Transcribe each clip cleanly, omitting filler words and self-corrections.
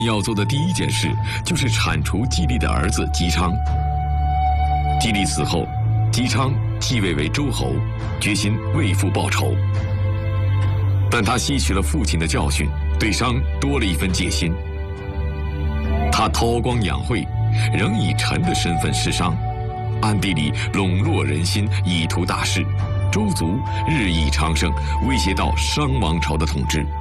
要做的第一件事就是铲除季历的儿子姬昌。季历死后，姬昌继位为周侯，决心为父报仇。但他吸取了父亲的教训，对商多了一份戒心。他韬光养晦，仍以臣的身份侍商，暗地里笼络人心，以图大事。周族日益昌盛，威胁到商王朝的统治。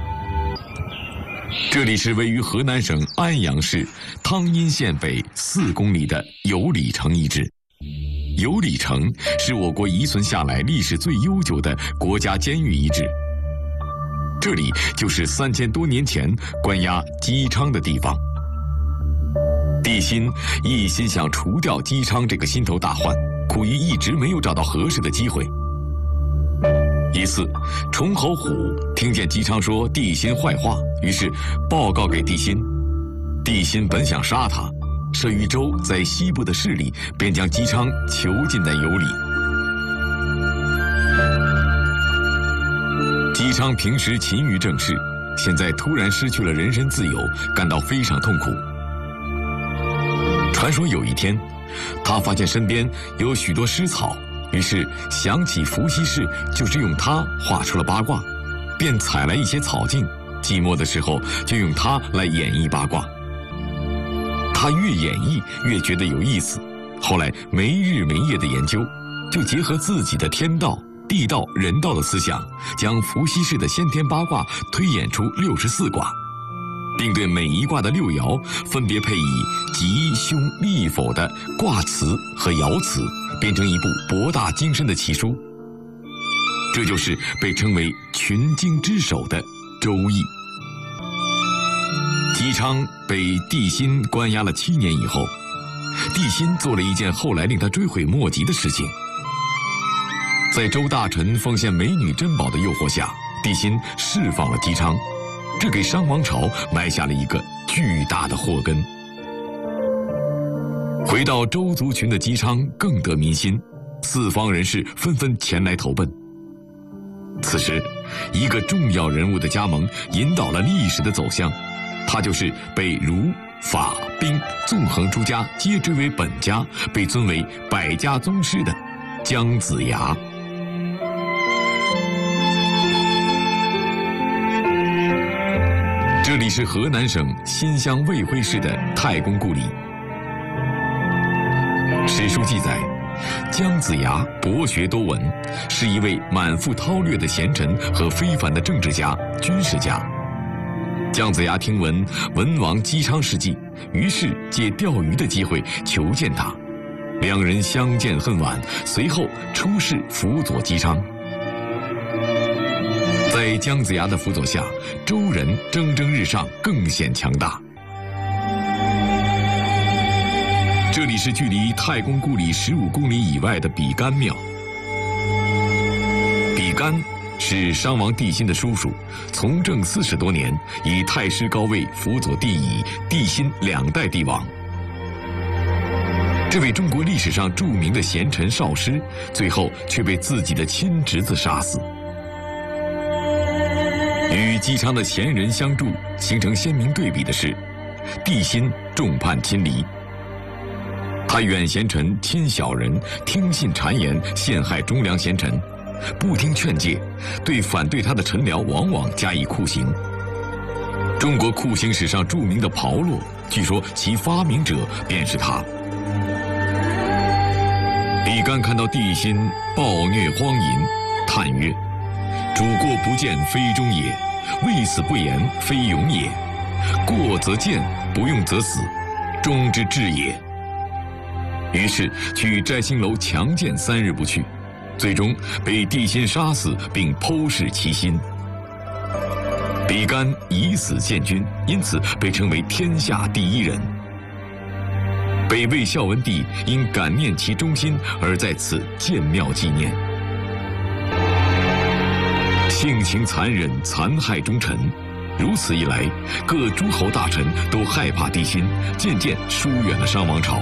这里是位于河南省安阳市汤阴县北4公里的有里城遗址。有里城是我国遗存下来历史最悠久的国家监狱遗址。这里就是3000多年前关押姬昌的地方。帝辛一心想除掉姬昌这个心头大患，苦于一直没有找到合适的机会。一次，崇侯虎听见姬昌说帝辛坏话，于是报告给帝辛。帝辛本想杀他，慑于周在西部的势力，便将姬昌囚禁在有里。姬昌平时勤于政事，现在突然失去了人身自由，感到非常痛苦。传说有一天，他发现身边有许多湿草，于是想起伏羲氏就是用它画出了八卦，便采来一些草茎，寂寞的时候就用它来演绎八卦。他越演绎越觉得有意思，后来没日没夜的研究，就结合自己的天道、地道、人道的思想，将伏羲氏的先天八卦推演出64卦，并对每一卦的6爻分别配以吉凶利否的卦辞和爻辞，编成一部博大精深的奇书。这就是被称为群经之首的《周易》。姬昌被帝辛关押了7年以后，帝辛做了一件后来令他追悔莫及的事情。在周大臣奉献美女珍宝的诱惑下，帝辛释放了姬昌，这给商王朝埋下了一个巨大的祸根。回到周族群的姬昌更得民心，四方人士纷纷前来投奔。此时，一个重要人物的加盟引导了历史的走向，他就是被儒、法、兵纵横诸家皆追为本家，被尊为百家宗师的姜子牙。这里是河南省新乡卫辉市的太公故里。史书记载，姜子牙博学多闻，是一位满腹韬略的贤臣和非凡的政治家、军事家。姜子牙听闻文王姬昌事迹，于是借钓鱼的机会求见他，两人相见恨晚，随后出仕辅佐姬昌。在姜子牙的辅佐下，周人蒸蒸日上，更显强大。这里是距离太公故里15公里以外的比干庙。比干是商王帝辛的叔叔，从政40多年，以太师高位辅佐帝乙、帝辛2代帝王。这位中国历史上著名的贤臣少师，最后却被自己的亲侄子杀死。与姬昌的贤人相助，形成鲜明对比的是，帝辛众叛亲离。他远贤臣，亲小人，听信谗言，陷害忠良贤臣，不听劝诫，对反对他的臣僚往往加以酷刑。中国酷刑史上著名的炮烙，据说其发明者便是他。比干看到帝辛暴虐荒淫，叹曰：“主过不谏，非忠也；未死不言，非勇也。过则谏，不用则死，忠之至也。”于是去摘星楼强谏3日不去，最终被帝辛杀死，并剖弑其心。比干以死献君，因此被称为天下第一人。北魏孝文帝因感念其忠心而在此建庙纪念。性情残忍，残害忠臣，如此一来，各诸侯大臣都害怕帝辛，渐渐疏远了商王朝。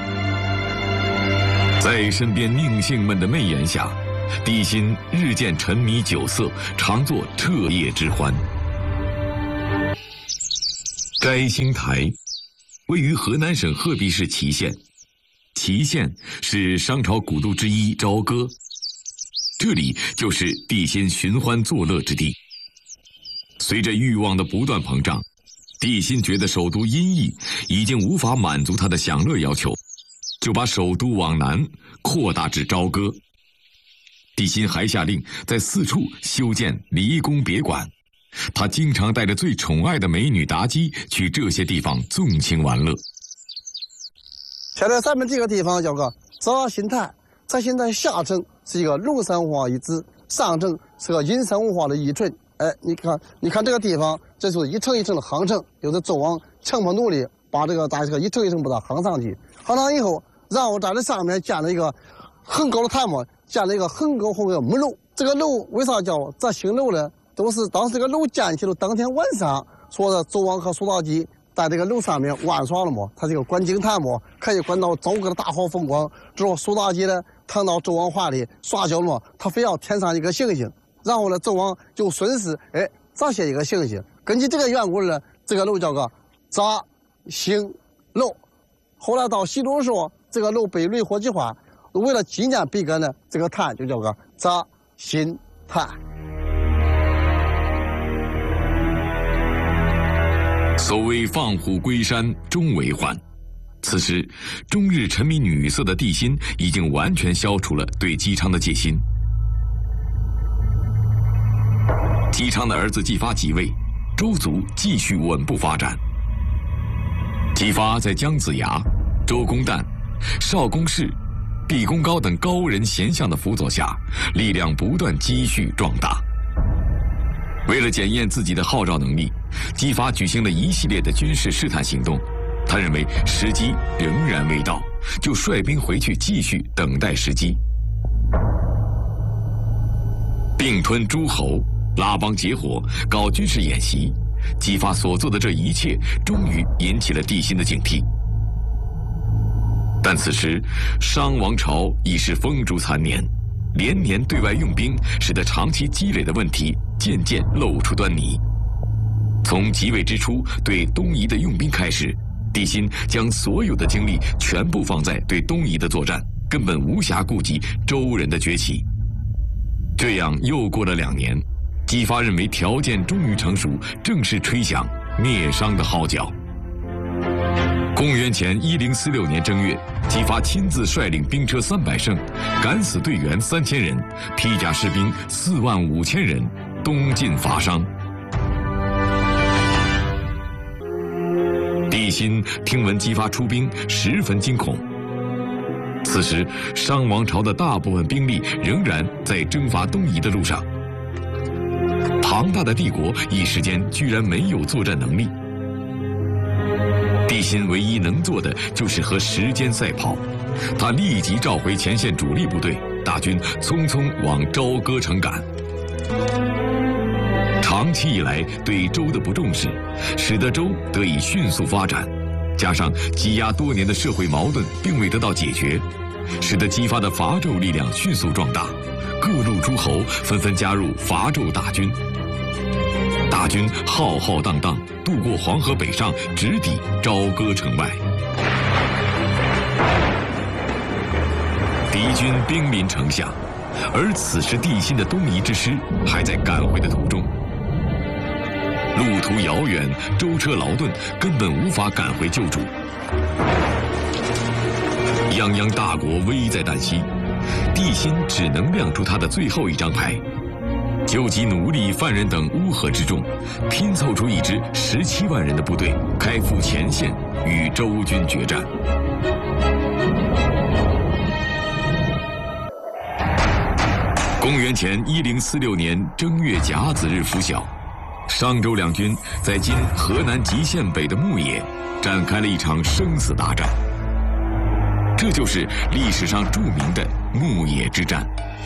在身边佞幸们的媚言下，帝辛日渐沉迷酒色，常作彻夜之欢。 摘星台位于河南省鹤壁市淇县，淇县是商朝古都之一朝歌，这里就是帝辛寻欢作乐之地。随着欲望的不断膨胀，帝辛觉得首都阴翳已经无法满足他的享乐要求，就把首都往南扩大至朝歌。帝辛还下令在四处修建离宫别馆，他经常带着最宠爱的美女妲己去这些地方纵情玩乐。 现在咱们这个地方叫个扎新台，在现在下镇是一个龙山文化遗址，上镇是个阴山文化的遗存。你看这个地方，这就是一层一层的夯城，有的纣王强迫努力把这个一层一层把它夯上去，夯上以后，然后在这上面建了一个很高的台幕，建了一个很高厚的木楼。这个楼为啥叫这新楼呢？都是当时这个楼建起了当天晚上，说的纣王和苏妲己在这个楼上面玩耍了嘛，它是一个观景台嘛，可以观到朝歌的大好风光。之后苏妲己呢躺到纣王怀里耍觉嘛，他非要添上一个星星，然后呢纣王就顺势再写一个星星。根据这个缘故呢，这个楼叫个扎星楼。后来到西周的时候，这个楼被雷火计划，为了纪念比格呢，这个坛就叫个扎新坛。 所谓放虎归山终为患，此时终日沉迷女色的帝辛已经完全消除了对姬昌的戒心。姬昌的儿子姬发即位，周族继续稳步发展。姬发在姜子牙、周公旦、少公氏、毕公高等高人贤相的辅佐下，力量不断积蓄壮大。为了检验自己的号召能力，姬发举行了一系列的军事试探行动。他认为时机仍然未到，就率兵回去继续等待时机。并吞诸侯，拉帮结伙，搞军事演习，姬发所做的这一切，终于引起了帝辛的警惕。但此时，商王朝已是风烛残年，连年对外用兵，使得长期积累的问题渐渐露出端倪。从即位之初对东夷的用兵开始，帝辛将所有的精力全部放在对东夷的作战，根本无暇顾及周人的崛起。这样又过了2年，姬发认为条件终于成熟，正式吹响灭商的号角。公元前1046年正月，姬发亲自率领兵车300乘，赶死队员3000人，披甲士兵45000人，东进伐商。帝辛听闻姬发出兵，十分惊恐。此时，商王朝的大部分兵力仍然在征伐东夷的路上，庞大的帝国一时间居然没有作战能力。帝辛唯一能做的就是和时间赛跑，他立即召回前线主力部队，大军匆匆往朝歌城赶。长期以来对周的不重视，使得周得以迅速发展，加上积压多年的社会矛盾并未得到解决，使得姬发的伐纣力量迅速壮大，各路诸侯纷纷加入伐纣大军。大军浩浩荡荡渡过黄河北上，直抵朝歌城外。敌军兵临城下，而此时帝辛的东夷之师还在赶回的途中。路途遥远，舟车劳顿，根本无法赶回救主。泱泱大国危在旦夕，帝辛只能亮出他的最后一张牌，纠集奴隶、犯人等乌合之众，拼凑出一支17万人的部队，开赴前线与周军决战。公元前1046年正月甲子日拂晓，商周两军在今河南极县北的牧野展开了一场生死大战，这就是历史上著名的牧野之战。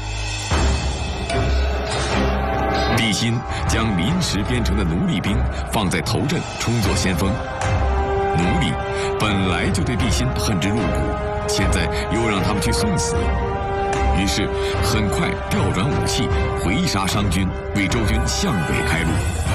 帝辛将临时编成的奴隶兵放在头阵，充作先锋。奴隶本来就对帝辛恨之入骨，现在又让他们去送死，于是很快调转武器，回杀商军，为周军向北开路。